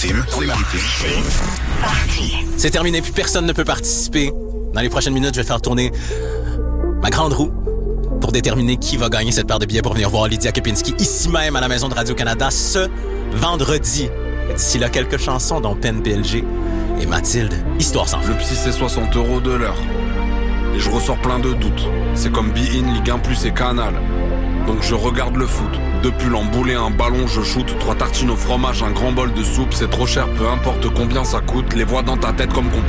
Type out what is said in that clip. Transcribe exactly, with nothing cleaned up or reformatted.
maritimes. On est maritimes. C'est terminé, puis personne ne peut participer. Dans les prochaines minutes, je vais faire tourner ma grande roue pour déterminer qui va gagner cette paire de billets pour venir voir Lydia Kepinski ici même à la Maison de Radio-Canada ce vendredi. D'ici là, quelques chansons dont Pen P L G et Mathilde, Histoire sans fin. Le psy, c'est soixante euros de l'heure. Et je ressors plein de doutes. C'est comme Be In, Ligue un plus et Canal. Donc je regarde le foot. Deux pulls emboulés, un ballon, je shoot. Trois tartines au fromage, un grand bol de soupe. C'est trop cher, peu importe combien ça coûte. Les voix dans ta tête comme qu'on